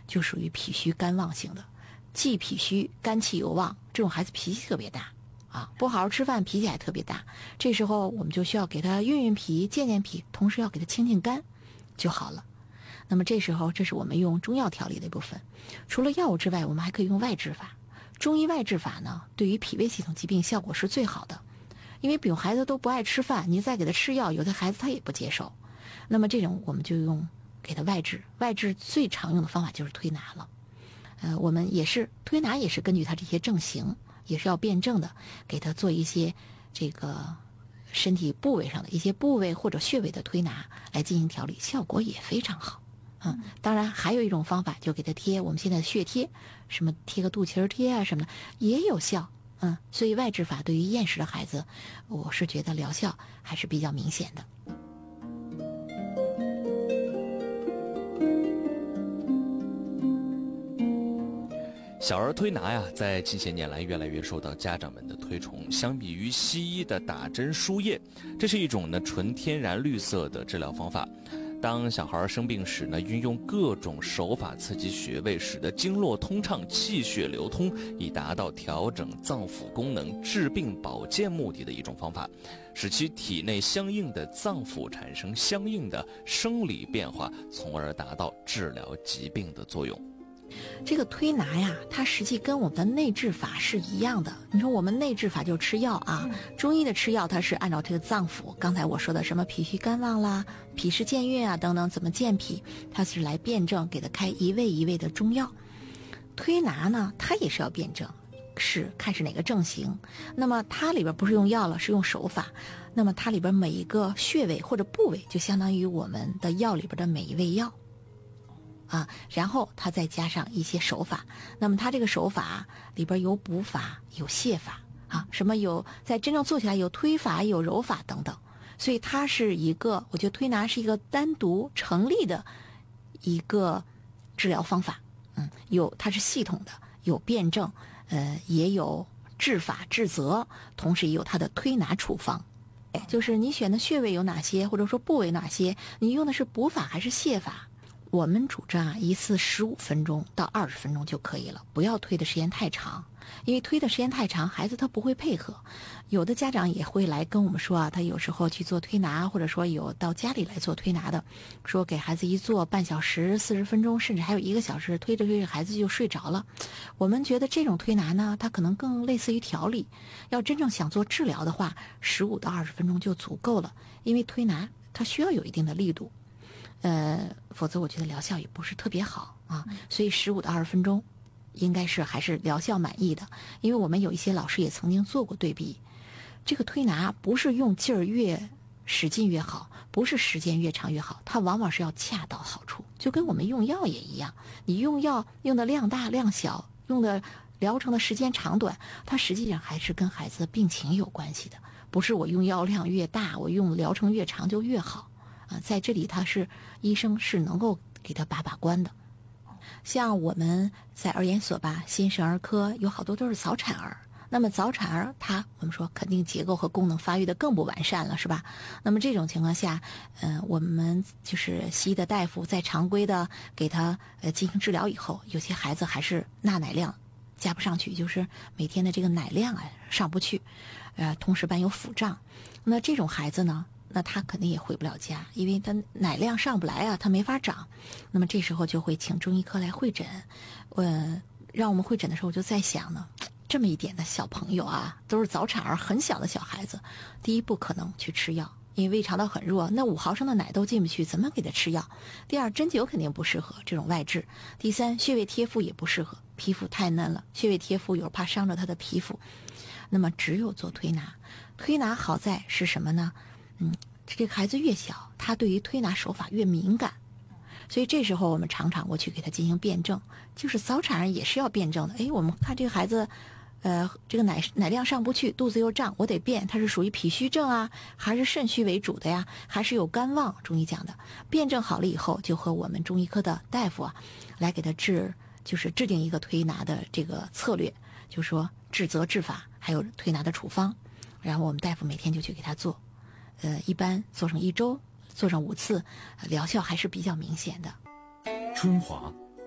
就属于脾虚肝旺型的，既脾虚肝气又旺，这种孩子脾气特别大啊，不好好吃饭，脾气还特别大。这时候我们就需要给他运运脾、健健脾，同时要给他清清肝就好了。那么这时候，这是我们用中药调理的一部分。除了药物之外，我们还可以用外治法。中医外治法呢，对于脾胃系统疾病效果是最好的。因为比如孩子都不爱吃饭，你再给他吃药，有的孩子他也不接受。那么这种我们就用给他外治。外治最常用的方法就是推拿了。我们也是推拿，也是根据他这些症型，也是要辩证的，给他做一些这个身体部位上的一些部位或者穴位的推拿来进行调理，效果也非常好。当然还有一种方法，就给他贴我们现在的血贴，什么贴个肚脐贴啊什么的也有效。所以外治法对于厌食的孩子，我是觉得疗效还是比较明显的。 小儿推拿呀，在近些年来越来越受到家长们的推崇。相比于西医的打针输液，这是一种纯天然绿色的治疗方法。当小孩生病时呢，运用各种手法刺激穴位，使得经络通畅、气血流通，以达到调整脏腑功能、治病保健目的的一种方法，使其体内相应的脏腑产生相应的生理变化，从而达到治疗疾病的作用。 这个推拿呀，它实际跟我们的内治法是一样的。你说我们内治法就吃药啊，中医的吃药它是按照这个脏腑，刚才我说的什么脾虚肝旺啦、脾湿健运啊等等，怎么健脾，它是来辩证给它开一味一味的中药。推拿呢，它也是要辩证，是看是哪个症型。那么它里边不是用药了，是用手法。那么它里边每一个穴位或者部位，就相当于我们的药里边的每一味药。然后它再加上一些手法，那么它这个手法里边有补法、有泻法什么有在真正做起来有推法、有揉法等等，所以它是一个，我觉得推拿是一个单独成立的一个治疗方法。它是系统的，有辩证，也有治法治则，同时也有它的推拿处方。就是你选的穴位有哪些，或者说部位哪些，你用的是补法还是泻法。我们主张一次15分钟到20分钟就可以了，不要推的时间太长，因为推的时间太长，孩子他不会配合。有的家长也会来跟我们说他有时候去做推拿，或者说有到家里来做推拿的，说给孩子一做半小时、40分钟，甚至还有1个小时，推着推着孩子就睡着了。我们觉得这种推拿呢，它可能更类似于调理，要真正想做治疗的话，15到20分钟就足够了，因为推拿它需要有一定的力度。否则我觉得疗效也不是特别好所以15到20分钟应该是还是疗效满意的。因为我们有一些老师也曾经做过对比，这个推拿不是用劲儿越使劲越好，不是时间越长越好，它往往是要恰到好处，就跟我们用药也一样，你用药用的量大量小，用的疗程的时间长短，它实际上还是跟孩子的病情有关系的，不是我用药量越大，我用疗程越长就越好在这里他是医生是能够给他把关的。像我们在儿研所吧，新生儿科有好多都是早产儿，那么早产儿我们说肯定结构和功能发育的更不完善了，是吧？那么这种情况下我们就是西医的大夫在常规的给他进行治疗以后，有些孩子还是钠奶量加不上去，就是每天的这个奶量上不去，同时伴有腹胀。那这种孩子呢，那他肯定也回不了家，因为他奶量上不来他没法长。那么这时候就会请中医科来会诊。让我们会诊的时候，我就在想呢，这么一点的小朋友都是早产儿，很小的小孩子，第一不可能去吃药，因为胃肠道很弱，那5毫升的奶都进不去，怎么给他吃药？第二，针灸肯定不适合这种外治。第三，穴位贴敷也不适合，皮肤太嫩了，穴位贴敷有时候怕伤着他的皮肤。那么只有做推拿。推拿好在是什么呢？这个孩子越小，他对于推拿手法越敏感，所以这时候我们常常我去给他进行辩证，就是早产儿也是要辩证的。我们看这个孩子这个奶量上不去，肚子又胀，我得辩他是属于脾虚症还是肾虚为主的呀，还是有肝旺，中医讲的。辩证好了以后，就和我们中医科的大夫来给他就是制定一个推拿的这个策略，就是说治则治法，还有推拿的处方，然后我们大夫每天就去给他做。一般做上1周，做上5次，疗效还是比较明显的。 春华